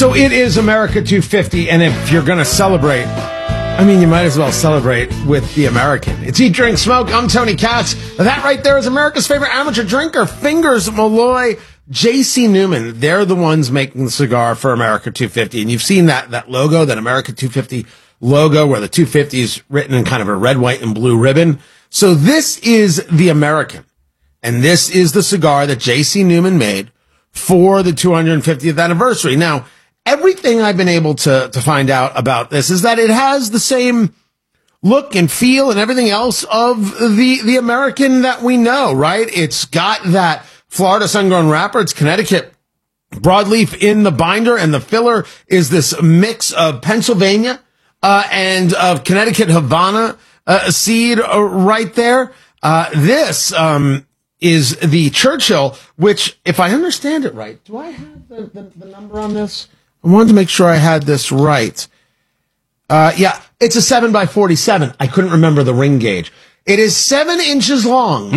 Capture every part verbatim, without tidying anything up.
So it is America two fifty, and if you're going to celebrate, I mean, you might as well celebrate with the American. It's Eat, Drink, Smoke. I'm Tony Katz. That right there is America's favorite amateur drinker, Fingers Malloy, J C Newman. They're the ones making the cigar for America two fifty, and you've seen that that logo, that America two fifty logo, where the two fifty is written in kind of a red, white, and blue ribbon. So this is the American, and this is the cigar that J C Newman made for the two hundred fiftieth anniversary. Now, everything I've been able to, to find out about this is that it has the same look and feel and everything else of the, the American that we know, right? It's got that Florida sun-grown wrapper. It's Connecticut broadleaf in the binder, and the filler is this mix of Pennsylvania uh, and of Connecticut Havana uh, seed uh, right there. Uh, this um, is the Churchill, which, if I understand it right, do I have the, the, the number on this? I wanted to make sure I had this right. Uh, yeah, it's a seven by forty-seven. I couldn't remember the ring gauge. It is seven inches long.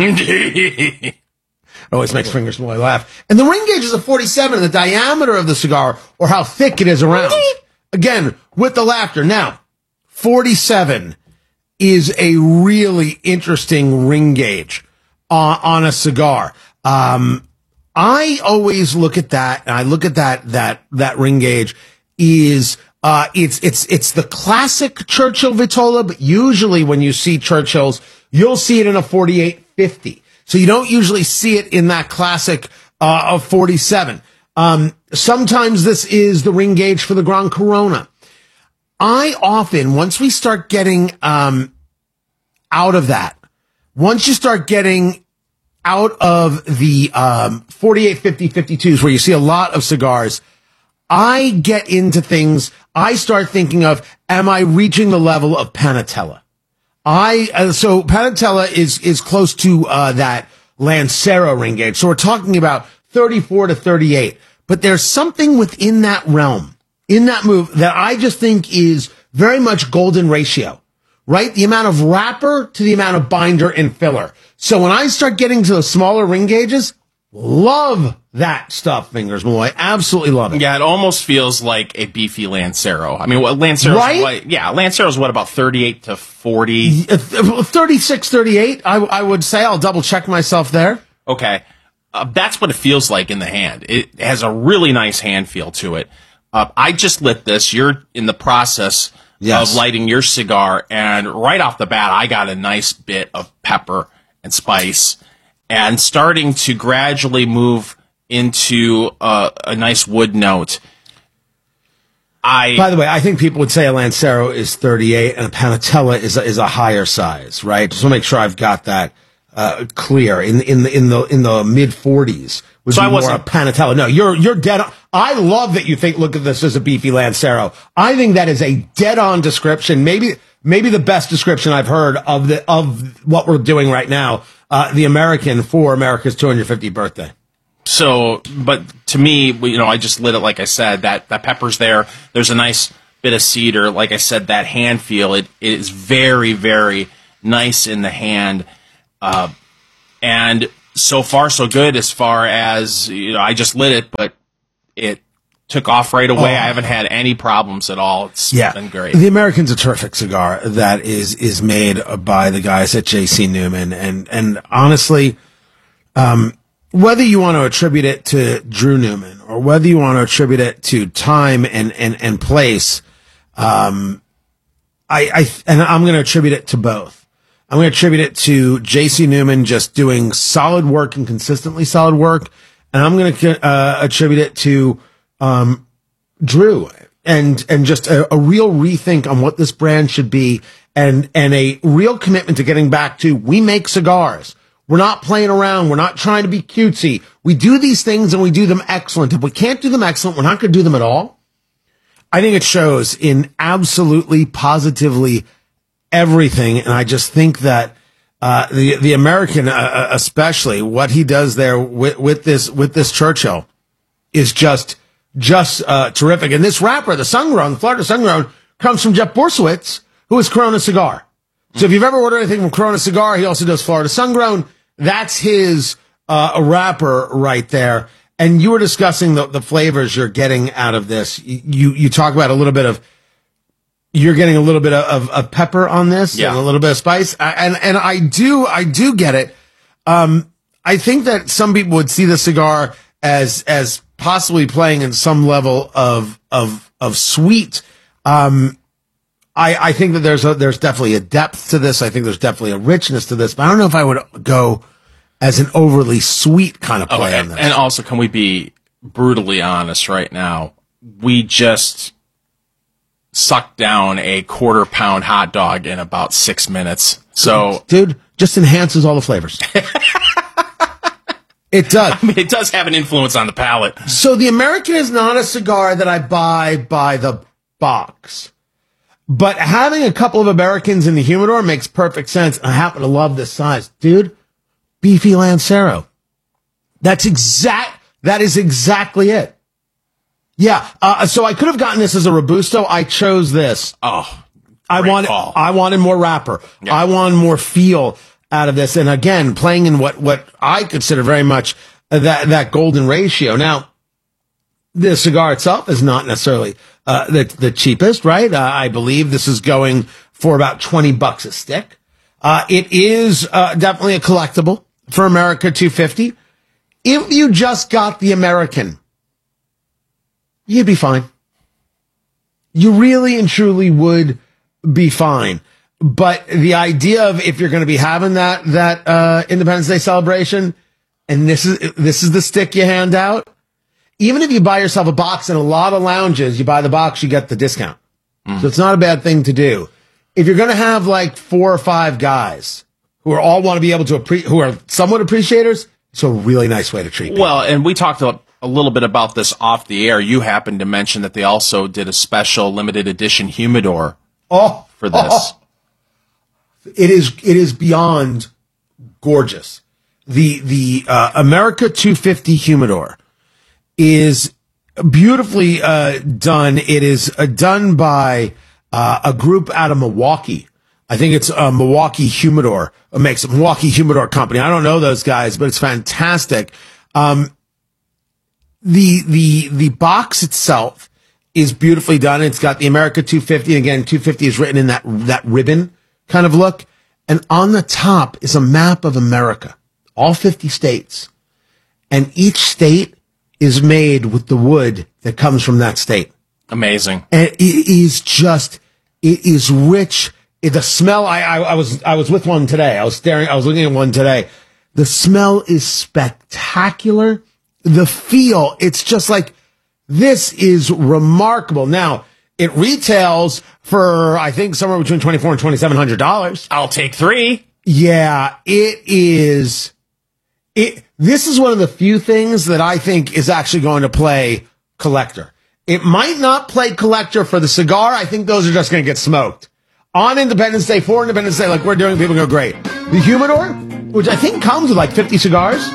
Always makes Fingers Malloy laugh. And the ring gauge is a forty-seven, and the diameter of the cigar, or how thick it is around. Again, with the laughter. Now, forty-seven is a really interesting ring gauge uh, on a cigar. Um, I always look at that, and I look at that, that, that ring gauge is, uh, it's, it's, it's the classic Churchill Vitola, but usually when you see Churchills, you'll see it in a forty-eight fifty. So you don't usually see it in that classic, uh, of forty-seven. Um, sometimes this is the ring gauge for the Gran Corona. I often, once we start getting, um, out of that, once you start getting out of the um, forty-eight fifty fifty-twos, where you see a lot of cigars, I get into things. I start thinking of, am I reaching the level of Panatella? I uh, so Panatella is is close to uh, that Lancero ring gauge. So we're talking about thirty-four to thirty-eight. But there's something within that realm, in that move, that I just think is very much golden ratio, right? The amount of wrapper to the amount of binder and filler. So when I start getting to the smaller ring gauges, love that stuff, Fingers Malloy. Absolutely love it. Yeah, it almost feels like a beefy Lancero. I mean, what Lancero's right? what, yeah, Lancero's what, about thirty-eight to forty? thirty-six, thirty-eight, I, I would say. I'll double check myself there. Okay. Uh, that's what it feels like in the hand. It has a really nice hand feel to it. Uh, I just lit this. You're in the process yes. of lighting your cigar, and right off the bat, I got a nice bit of pepper and spice, and starting to gradually move into uh, a nice wood note. I, By the way, I think people would say a Lancero is thirty-eight and a Panatella is a, is a higher size, right? Just want to make sure I've got that uh, clear. In in the in the in the mid forties would so be I more wasn't, a Panatella. No, you're you're dead on. I love that you think. Look at this as a beefy Lancero. I think that is a dead on description. Maybe maybe the best description I've heard of the of what we're doing right now. Uh, the American for America's two hundred fiftieth birthday. So, but to me, you know, I just lit it like I said. That that pepper's there. There's a nice bit of cedar. Like I said, that hand feel. It, it is very, very nice in the hand. Uh, and so far, so good as far as, you know, I just lit it, but it took off right away. Oh. I haven't had any problems at all. It's yeah. been great. The American's a terrific cigar that is is made by the guys at J C Newman. And, and honestly, um, whether you want to attribute it to Drew Newman or whether you want to attribute it to time and, and, and place, um, I, I, and I'm going to attribute it to both. I'm going to attribute it to J C Newman just doing solid work and consistently solid work. And I'm going to, uh, attribute it to, um, Drew and, and just a, a real rethink on what this brand should be and, and a real commitment to getting back to, we make cigars. We're not playing around. We're not trying to be cutesy. We do these things and we do them excellent. If we can't do them excellent, we're not going to do them at all. I think it shows in absolutely, positively everything. And I just think that, uh, the, the American, uh, especially what he does there with, with this, with this Churchill is just, just, uh, terrific. And this wrapper, the Sungrown, Florida Sungrown, comes from Jeff Borsowitz, who is Corona Cigar. So if you've ever ordered anything from Corona Cigar, he also does Florida Sungrown. That's his, uh, wrapper right there. and you were discussing the, the flavors you're getting out of this. You, you talk about a little bit of, you're getting a little bit of, of, of pepper on this yeah. and a little bit of spice. I, and, and I do, I do get it. Um, I think that some people would see the cigar as, as possibly playing in some level of, of, of sweet. Um, I, I think that there's a, there's definitely a depth to this. I think there's definitely a richness to this, but I don't know if I would go as an overly sweet kind of play okay. on this. And also, can we be brutally honest right now? We just sucked down a quarter pound hot dog in about six minutes. So, dude, just enhances all the flavors. It does. I mean, it does have an influence on the palate. So the American is not a cigar that I buy by the box. But having a couple of Americans in the humidor makes perfect sense. I happen to love this size. Dude, beefy Lancero. That's exact, that is exactly it. Yeah. Uh, so I could have gotten this as a Robusto. I chose this. Oh, I wanted, call. I wanted more wrapper. Yeah. I wanted more feel out of this. And again, playing in what, what I consider very much that, that golden ratio. Now, the cigar itself is not necessarily uh, the the cheapest, right? Uh, I believe this is going for about twenty bucks a stick. Uh, it is uh, definitely a collectible for America two fifty. If you just got the American, you'd be fine. You really and truly would be fine. But the idea of if you're going to be having that that uh, Independence Day celebration, and this is this is the stick you hand out. Even if you buy yourself a box in a lot of lounges, you buy the box, you get the discount. Mm. So it's not a bad thing to do. If you're going to have like four or five guys who are all want to be able to appre- who are somewhat appreciators, it's a really nice way to treat people. Well, and we talked a, a little bit about this off the air. You happened to mention that they also did a special limited edition humidor oh, for this. Oh, it is it is beyond gorgeous. The the uh, America two fifty humidor is beautifully uh, done. It is uh, done by uh, a group out of Milwaukee. I think it's uh, Milwaukee Humidor. It makes a Milwaukee Humidor Company. I don't know those guys, but it's fantastic. Um, the the the box itself is beautifully done. It's got the America two fifty. Again, two fifty is written in that that ribbon kind of look. And on the top is a map of America, all fifty states, and each state is made with the wood that comes from that state. Amazing. And it is just, it is rich. It, the smell, I, I, I was, I was with one today. I was staring, I was looking at one today. The smell is spectacular. The feel, it's just like, this is remarkable. Now, it retails for, I think, somewhere between twenty-four hundred dollars and twenty-seven hundred dollars. I'll take three. Yeah, it is. It, this is one of the few things that I think is actually going to play collector. It might not play collector for the cigar. I think those are just going to get smoked. On Independence Day, for Independence Day, like we're doing, people go, great. The humidor, which I think comes with like fifty cigars,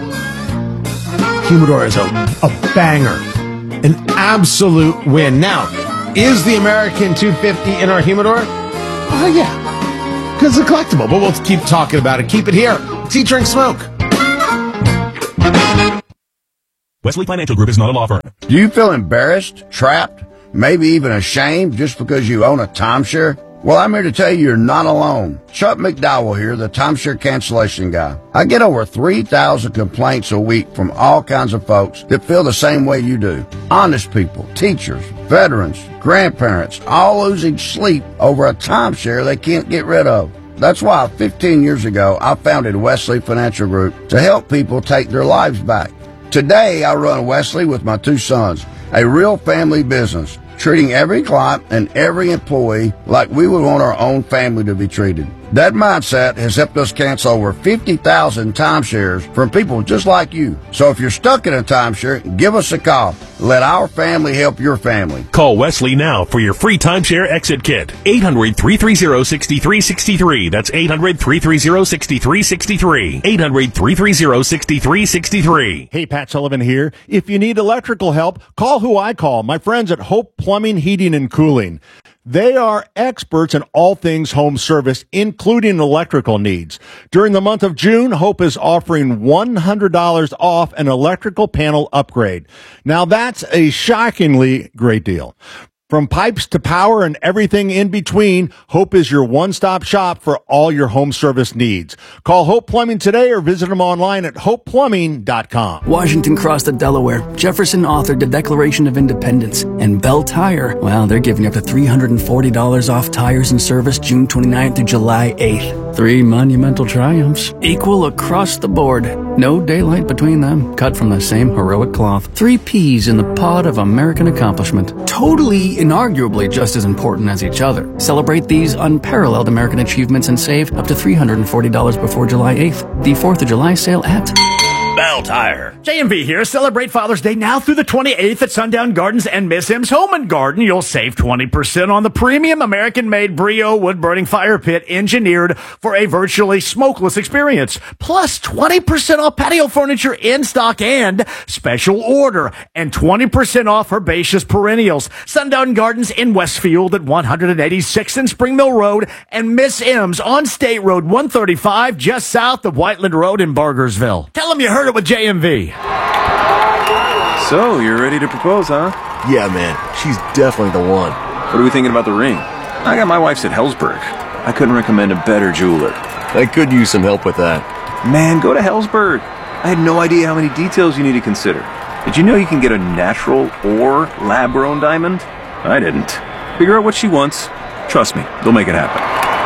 humidor is a, a banger. An absolute win. Now, is the American two fifty in our humidor? Oh, yeah. Because it's a collectible, but we'll keep talking about it. Keep it here. It's Eat, Drink, Smoke. Wesley Financial Group is not a law firm. Do you feel embarrassed, trapped, maybe even ashamed just because you own a timeshare? Well, I'm here to tell you you're not alone. Chuck McDowell here, the timeshare cancellation guy. I get over three thousand complaints a week from all kinds of folks that feel the same way you do. Honest people, teachers, veterans, grandparents, all losing sleep over a timeshare they can't get rid of. That's why fifteen years ago, I founded Wesley Financial Group to help people take their lives back. Today, I run Wesley with my two sons, a real family business, treating every client and every employee like we would want our own family to be treated. That mindset has helped us cancel over fifty thousand timeshares from people just like you. So if you're stuck in a timeshare, give us a call. Let our family help your family. Call Wesley now for your free timeshare exit kit. eight hundred, three three zero, six three six three. That's eight hundred, three three zero, six three six three. eight hundred, three three zero, six three six three. Hey, Pat Sullivan here. If you need electrical help, call who I call, my friends at Hope Plumbing, Heating, and Cooling. They are experts in all things home service, including electrical needs. During the month of June, Hope is offering one hundred dollars off an electrical panel upgrade. Now, that's a shockingly great deal. From pipes to power and everything in between, Hope is your one-stop shop for all your home service needs. Call Hope Plumbing today or visit them online at hope plumbing dot com. Washington crossed the Delaware. Jefferson authored the Declaration of Independence. And Bell Tire, well, they're giving up to three hundred forty dollars off tires and service June twenty-ninth through July eighth. Three monumental triumphs, equal across the board. No daylight between them, cut from the same heroic cloth. Three peas in the pod of American accomplishment. Totally, inarguably just as important as each other. Celebrate these unparalleled American achievements and save up to three hundred forty dollars before July eighth. The fourth of July sale at Bell Tire. J M V here. Celebrate Father's Day now through the twenty-eighth at Sundown Gardens and Miss M's Home and Garden. You'll save twenty percent on the premium American-made Brio wood-burning fire pit engineered for a virtually smokeless experience. Plus twenty percent off patio furniture in stock and special order. And twenty percent off herbaceous perennials. Sundown Gardens in Westfield at one eighty-sixth and Spring Mill Road, and Miss M's on State Road one thirty-five just south of Whiteland Road in Burgersville. Tell them you heard it with J M V. So, you're ready to propose, huh? Yeah, man. She's definitely the one. What are we thinking about the ring? I got my wife's at Hellsberg. I couldn't recommend a better jeweler. I could use some help with that. Man, go to Hellsberg. I had no idea how many details you need to consider. Did you know you can get a natural or lab-grown diamond? I didn't. Figure out what she wants. Trust me, they'll make it happen.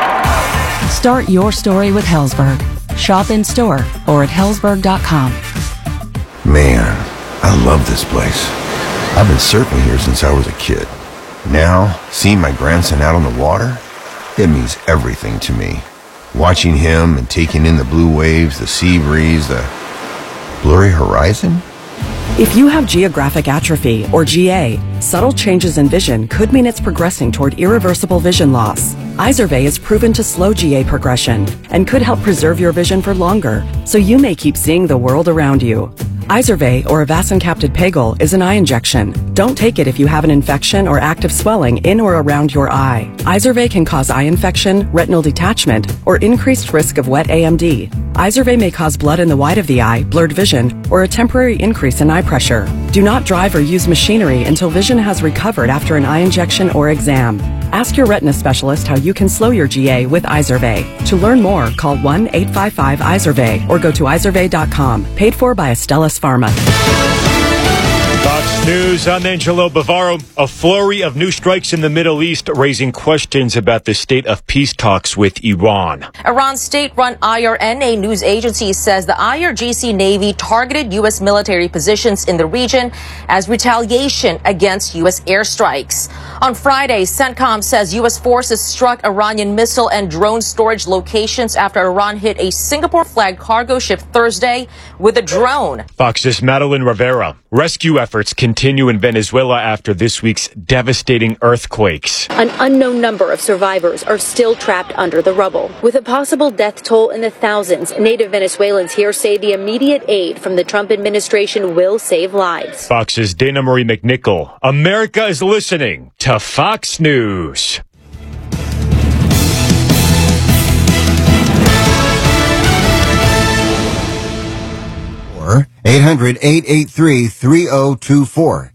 Start your story with Hellsberg. Shop in store or at hellsberg dot com. Man, I love this place. I've been surfing here since I was a kid. Now, seeing my grandson out on the water, it means everything to me. Watching him and taking in the blue waves, the sea breeze, the blurry horizon. If you have geographic atrophy, or G A, subtle changes in vision could mean it's progressing toward irreversible vision loss. Izervay is proven to slow G A progression and could help preserve your vision for longer, so you may keep seeing the world around you. Izervay, or avacincaptad pegol, is an eye injection. Don't take it if you have an infection or active swelling in or around your eye. Izervay can cause eye infection, retinal detachment, or increased risk of wet A M D. Izervay may cause blood in the white of the eye, blurred vision, or a temporary increase in eye pressure. Do not drive or use machinery until vision has recovered after an eye injection or exam. Ask your retina specialist how you can slow your G A with Izervay. To learn more, call one eight five five Izervay or go to izervay dot com. Paid for by Astellas Pharma. Fox News, I'm Angelo Bavaro. A flurry of new strikes in the Middle East raising questions about the state of peace talks with Iran. Iran's state-run I R N A news agency says the I R G C Navy targeted U S military positions in the region as retaliation against U S airstrikes. On Friday, CENTCOM says U S forces struck Iranian missile and drone storage locations after Iran hit a Singapore-flagged cargo ship Thursday with a drone. Fox's Madeline Rivera. Rescue efforts continue in Venezuela after this week's devastating earthquakes. An unknown number of survivors are still trapped under the rubble. With a possible death toll in the thousands, native Venezuelans here say the immediate aid from the Trump administration will save lives. Fox's Dana Marie McNichol. America is listening to Fox News. eight hundred, eight eight three, three oh two four.